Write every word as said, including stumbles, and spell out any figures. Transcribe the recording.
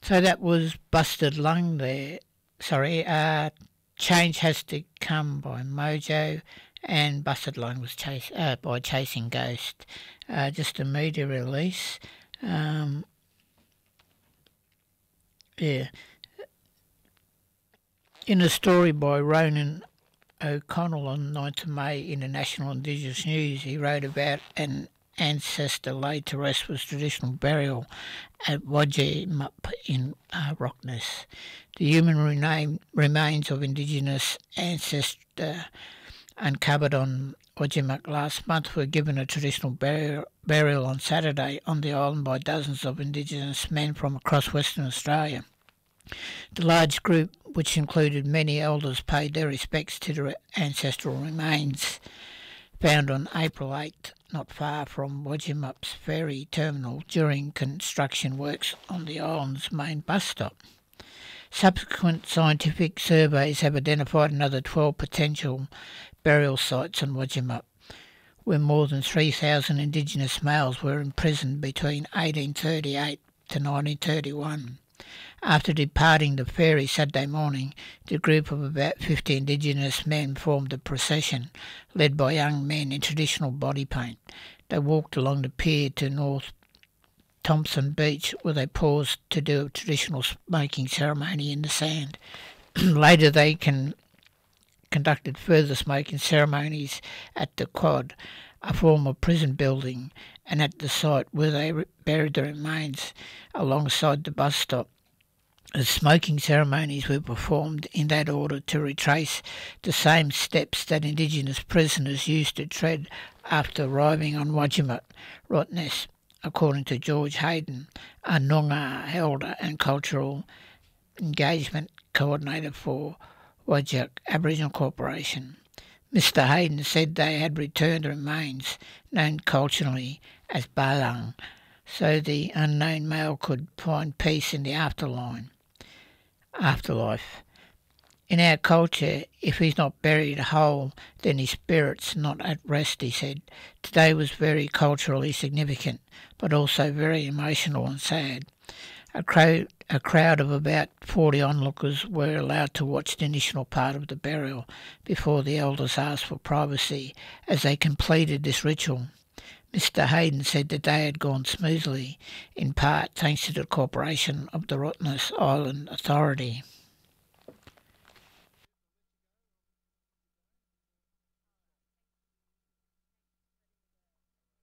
So that was Busted Lung there. Sorry, uh, Change Has to Come by Mojo, and Busted Lung was chase, uh, by Chasing Ghost. Uh, just a media release. Um, yeah. In a story by Ronan O'Connell on ninth of May in the National Indigenous News, he wrote about an ancestor laid to rest with traditional burial at Wajimuk in uh, Rockness. The human rename, remains of Indigenous ancestor uncovered on Wajimuk last month were given a traditional burial, burial on Saturday on the island by dozens of Indigenous men from across Western Australia. The large group, which included many elders, paid their respects to the ancestral remains found on April eighth, not far from Wajimuk's ferry terminal during construction works on the island's main bus stop. Subsequent scientific surveys have identified another twelve potential burial sites on Wajimuk, where more than three thousand Indigenous males were imprisoned between eighteen thirty-eight to nineteen thirty-one. After departing the ferry Saturday morning, the group of about fifty Indigenous men formed a procession, led by young men in traditional body paint. They walked along the pier to North Thompson Beach, where they paused to do a traditional smoking ceremony in the sand. Later they can, conducted further smoking ceremonies at the Quad, a former prison building, and at the site where they buried the remains alongside the bus stop. The smoking ceremonies were performed in that order to retrace the same steps that Indigenous prisoners used to tread after arriving on Wajimuk, Rottnest, according to George Hayden, a Noongar elder and cultural engagement coordinator for Wajak Aboriginal Corporation. Mister Hayden said they had returned the remains, known culturally as Balang, so the unknown male could find peace in the afterlife. Afterlife. In our culture, if he's not buried whole, then his spirit's not at rest, he said. Today was very culturally significant, but also very emotional and sad. A crowd, a crowd of about forty onlookers were allowed to watch the initial part of the burial before the elders asked for privacy as they completed this ritual. Mister Hayden said the day had gone smoothly, in part thanks to the cooperation of the Rottnest Island Authority.